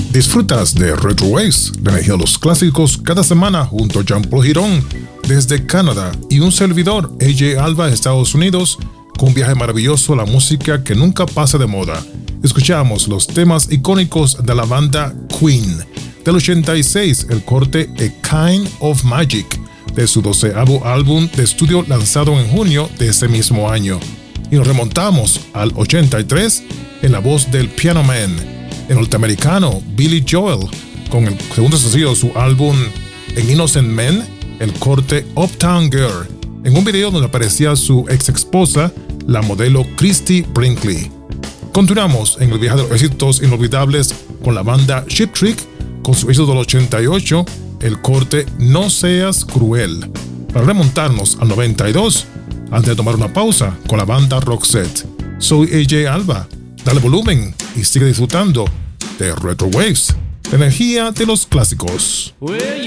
Disfrutas de Retro Waves, la energía de los clásicos, cada semana junto a Jean-Paul Girón desde Canadá y un servidor, AJ Alba, Estados Unidos, con un viaje maravilloso a la música que nunca pasa de moda. Escuchamos los temas icónicos de la banda Queen. Del 86, el corte A Kind of Magic, de su 12º álbum de estudio lanzado en junio de ese mismo año. Y nos remontamos al 83 en la voz del Piano Man, el norteamericano Billy Joel, con el segundo sencillo de su álbum En Innocent Men, el corte Uptown Girl, en un video donde aparecía su ex esposa, la modelo Christy Brinkley. Continuamos en el viaje de los éxitos inolvidables con la banda Cheap Trick, con su éxito del 88, el corte No Seas Cruel, para remontarnos al 92, antes de tomar una pausa con la banda Roxette. Soy AJ Alba, dale volumen y sigue disfrutando de Retro Waves, la energía de los clásicos. Well,